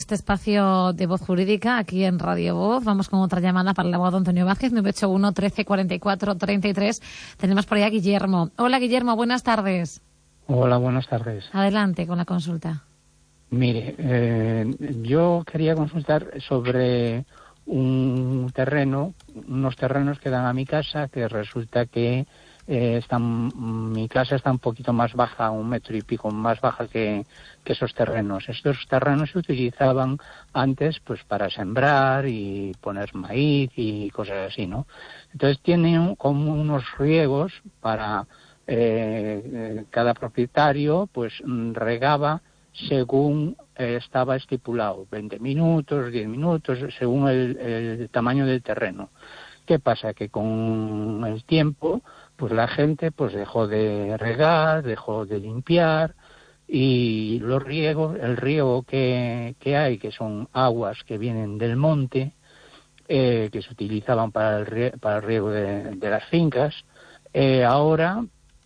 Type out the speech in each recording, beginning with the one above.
este espacio de Voz Jurídica aquí en Radio Voz. Vamos con otra llamada para el abogado Antonio Vázquez, 981 13 44 33. Tenemos por ahí a Guillermo. Hola, Guillermo, buenas tardes. Hola, buenas tardes. Adelante con la consulta. Mire, yo quería consultar sobre unos terrenos que dan a mi casa, que resulta que mi casa está un poquito más baja, 1 metro y pico más baja que esos terrenos. Estos terrenos se utilizaban antes pues para sembrar y poner maíz y cosas así, ¿no? Entonces tienen como unos riegos para cada propietario, pues regaba según estaba estipulado, 20 minutos, 10 minutos, según el tamaño del terreno. ¿Qué pasa? Que con el tiempo, pues la gente pues dejó de regar, dejó de limpiar, y el riego que hay, que son aguas que vienen del monte, que se utilizaban para el riego de las fincas, ahora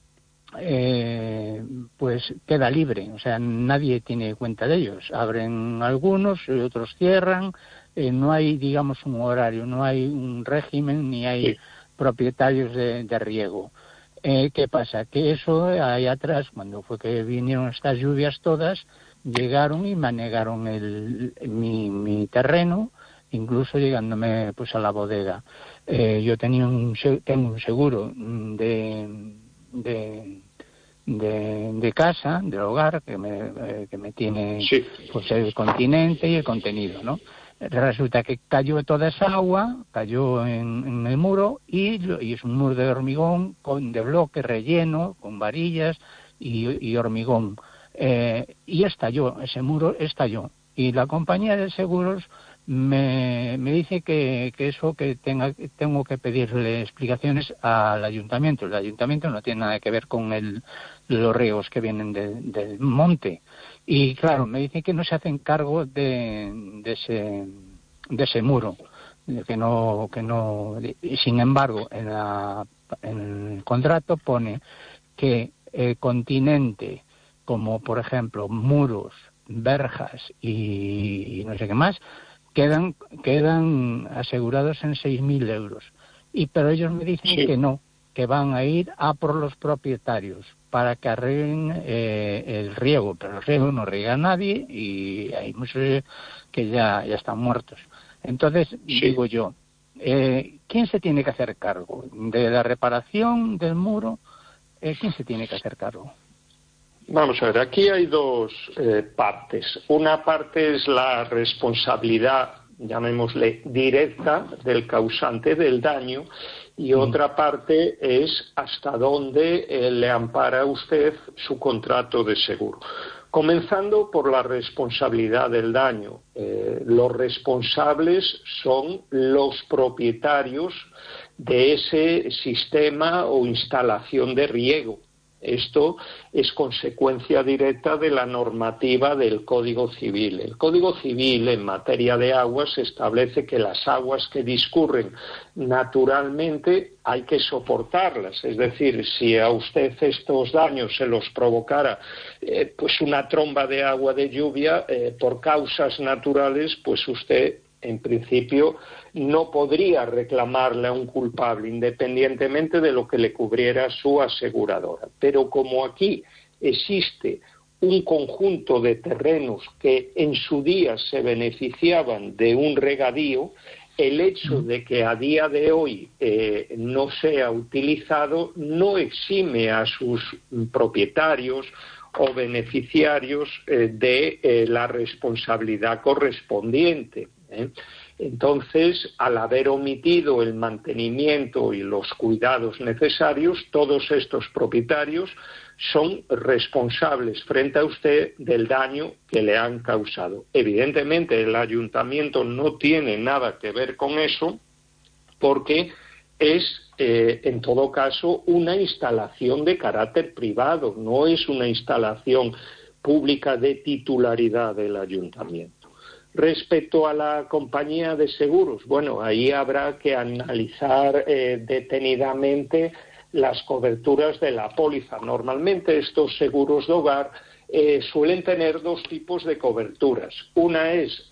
pues queda libre, o sea, nadie tiene cuenta de ellos. Abren algunos y otros cierran, no hay, digamos, un horario, no hay un régimen, ni hay propietarios de riego. ¿Qué pasa? Que eso ahí atrás, cuando fue que vinieron estas lluvias todas, llegaron y me anegaron mi terreno, incluso llegándome pues a la bodega. Yo tengo un seguro de casa, del hogar, que me tiene pues el continente y el contenido, ¿no? Resulta que cayó toda esa agua, cayó en el muro, y es un muro de hormigón de bloque relleno con varillas y hormigón, y estalló, ese muro estalló, y la compañía de seguros me dice que eso, que tengo que pedirle explicaciones al ayuntamiento. El ayuntamiento no tiene nada que ver con los riegos que vienen del monte, y claro, me dice que no se hacen cargo de ese muro, que no, y sin embargo en el contrato pone que el continente, como por ejemplo muros, verjas y no sé qué más, quedan asegurados en 6.000 euros. Pero ellos me dicen que no, que van a ir a por los propietarios para que arreglen el riego, pero el riego no riega a nadie y hay muchos que ya están muertos. Entonces, digo yo, ¿quién se tiene que hacer cargo de la reparación del muro? ¿Quién se tiene que hacer cargo? Vamos a ver, aquí hay dos partes. Una parte es la responsabilidad, llamémosle directa, del causante del daño, y otra parte es hasta dónde le ampara a usted su contrato de seguro. Comenzando por la responsabilidad del daño. Los responsables son los propietarios de ese sistema o instalación de riego. Esto es consecuencia directa de la normativa del Código Civil. El Código Civil en materia de aguas establece que las aguas que discurren naturalmente hay que soportarlas. Es decir, si a usted estos daños se los provocara pues una tromba de agua de lluvia por causas naturales, pues usted en principio no podría reclamarle a un culpable, independientemente de lo que le cubriera su aseguradora. Pero como aquí existe un conjunto de terrenos que en su día se beneficiaban de un regadío, el hecho de que a día de hoy no sea utilizado no exime a sus propietarios o beneficiarios de la responsabilidad correspondiente. Entonces, al haber omitido el mantenimiento y los cuidados necesarios, todos estos propietarios son responsables frente a usted del daño que le han causado. Evidentemente, el ayuntamiento no tiene nada que ver con eso, porque es, en todo caso, una instalación de carácter privado, no es una instalación pública de titularidad del ayuntamiento. Respecto a la compañía de seguros, bueno, ahí habrá que analizar detenidamente las coberturas de la póliza. Normalmente estos seguros de hogar suelen tener dos tipos de coberturas. Una es